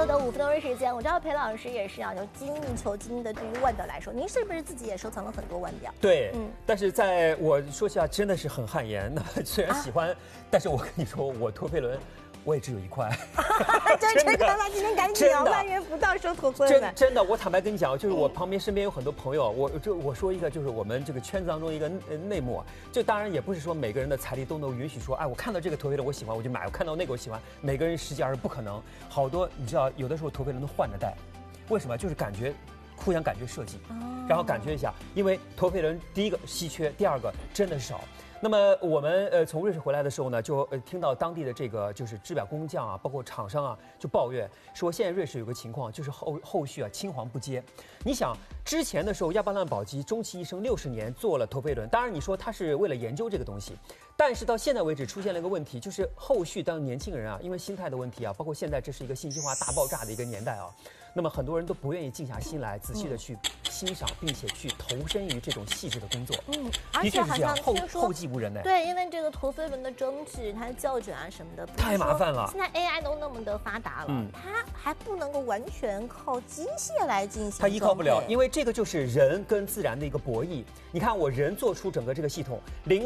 又的5分钟时间，我知道裴老师也是啊，有精益求精的。对于腕表来说，您是不是自己也收藏了很多腕表？ 对，但是在我说起来真的是很汗颜。那虽然喜欢，但是我跟你说，我陀飞轮。我也只有1块， 真的吗？今天赶紧哦，1万元不到收陀飞轮。 真的，我坦白跟你讲，就是我旁边身边有很多朋友，我说一个就是我们这个圈子当中一个内幕啊，这当然也不是说每个人的财力都能允许说，哎，我看到这个陀飞轮我喜欢我就买，我看到那个我喜欢，每个人实际上是不可能。好多你知道，有的时候陀飞轮都换着戴，为什么？就是感觉互相感觉设计，然后感觉一下，因为陀飞轮第一个稀缺，第二个真的是少。那么我们从瑞士回来的时候呢，就听到当地的这个就是制表工匠啊，包括厂商啊，就抱怨说，现在瑞士有个情况，就是后续啊青黄不接。你想之前的时候，亚伯兰宝笈终其一生60年做了陀飞轮，当然你说他是为了研究这个东西，但是到现在为止出现了一个问题，就是后续当年轻人啊，因为心态的问题啊，包括现在这是一个信息化大爆炸的一个年代啊，那么很多人都不愿意静下心来仔细的去欣赏，并且去投身于这种细致的工作。 而且好像后继无人呢。 对，因为这个陀飞轮的装置，它的校准啊什么的， 太麻烦了。 现在 AI 都那么的发达了，它还不能够完全靠机械来进行。 它依靠不了，因为这个就是人跟自然的一个博弈。你看，我人做出整个这个系统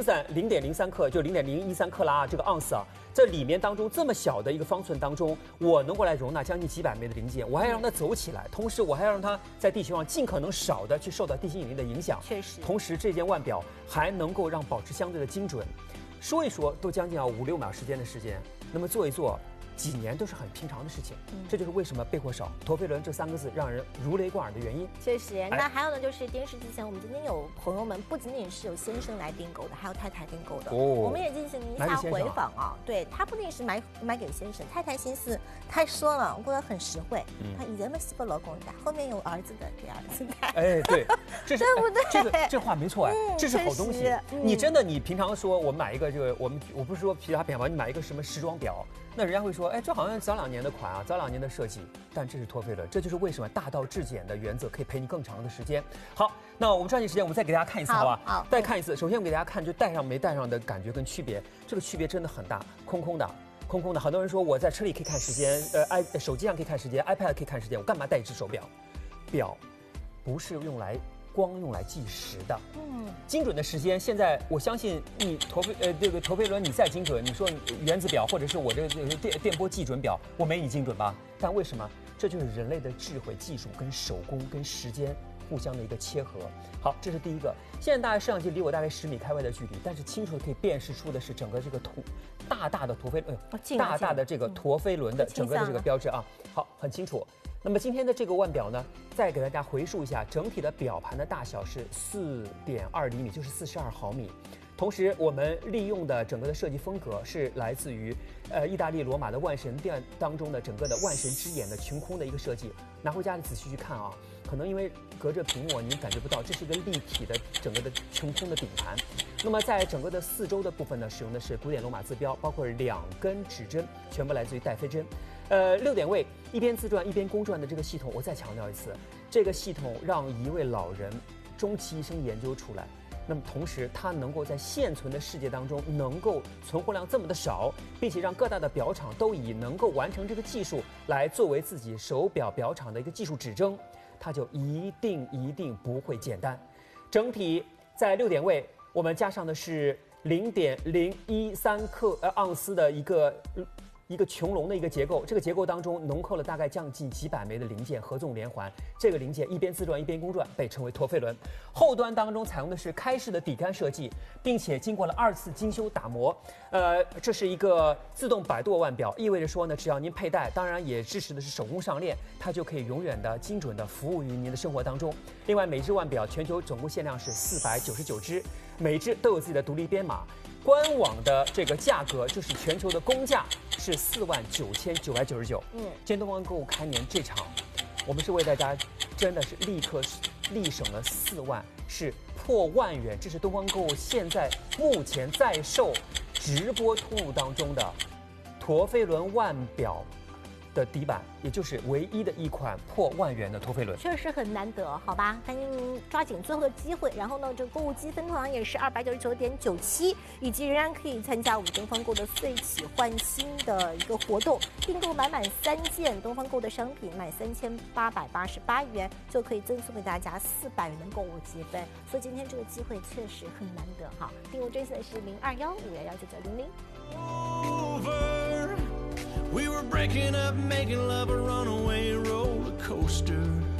0.03克，就0.013克拉这个盎司啊，这里面当中这么小的一个方寸当中，我能够来容纳将近几百枚的零件，我还要让它走起来，同时我还要让它在地球上尽可能少的去受到地心引力的影响。 确实， 同时这件腕表还能够让保持相对的精准。说一说都将近要5、6秒时间的时间，那么做一做，几年都是很平常的事情。这就是为什么备货少，陀飞轮这3个字让人如雷贯耳的原因。 确实，那还有呢，就是电视机前，我们今天有朋友们不仅仅是有先生来订购的，还有太太订购的。我们也进行一下回访啊。对，他不仅是买给先生，太太心思太说了，我觉得很实惠。他以前没是不老公的，后面有儿子的给儿子戴。 哎，对，这是对不对？ 这话没错哎，这是好东西。你真的，你平常说我买一个这个，我不是说其他品牌，你买一个什么时装表，那人家会说，哎，这好像早2年的款啊，早2年的设计，但这是陀飞轮，这就是为什么大道至简的原则可以陪你更长的时间。好，那我们抓紧时间，我们再给大家看一次，好吧？好，再看一次。首先我们给大家看，就戴上没戴上的感觉跟区别，这个区别真的很大，空空的。很多人说我在车里可以看时间，手机上可以看时间 ，iPad 可以看时间，我干嘛戴一只手表？表不是用来计时的，精准的时间。现在我相信你这个陀飞轮你再精准，你说原子表或者是我这个电波计准表，我没你精准吧？但为什么？这就是人类的智慧、技术跟手工跟时间互相的一个切合。好，这是第一个。现在大概摄像机离我大概10米开外的距离，但是清楚的可以辨识出的是整个这个大的陀飞轮，大的这个陀飞轮的整个的这个标志啊。好，很清楚。那么今天的这个腕表呢，再给大家回述一下，整体的表盘的大小是4.2厘米，就是42毫米。同时，我们利用的整个的设计风格是来自于意大利罗马的万神殿当中的整个的万神之眼的穹空的一个设计。拿回家里仔细去看啊，可能因为隔着屏幕您感觉不到，这是一个立体的整个的穹空的顶盘。那么在整个的4周的部分呢，使用的是古典罗马字标，包括2根指针，全部来自于戴飞针。6点位一边自转一边公转的这个系统，我再强调一次，这个系统让一位老人终其一生研究出来。那么同时，它能够在现存的世界当中，能够存货量这么的少，并且让各大的表厂都以能够完成这个技术来作为自己手表表厂的一个技术指征，它就一定不会简单。整体在6点位，我们加上的是0.013盎司的一个穹隆的一个结构，这个结构当中浓扣了大概将近几百枚的零件合纵连环，这个零件一边自转一边公转，被称为陀飞轮。后端当中采用的是开式的底杆设计，并且经过了2次精修打磨。这是一个自动摆舵腕表，意味着说呢，只要您佩戴，当然也支持的是手工上链，它就可以永远的精准的服务于您的生活当中。另外，每只腕表全球总共限量是499只，每只都有自己的独立编码。官网的这个价格就是全球的公价是49999。今天东方购物开年这场，我们是为大家真的是立省了4万，是破万元。这是东方购物现在目前在售直播通路当中的陀飞轮腕表的底板，也就是唯一的一款破10000元的陀飞轮， 确实很难得，好吧？赶紧抓紧最后的机会。然后呢，这个购物积分同样也是299.97，以及仍然可以参加我们东方购的岁起换新的一个活动，订购满3件东方购的商品，满3888元就可以赠送给大家400元的购物积分。所以今天这个机会确实很难得哈。订购专线是0215119900。 We were breaking up, making love a runaway roller coaster.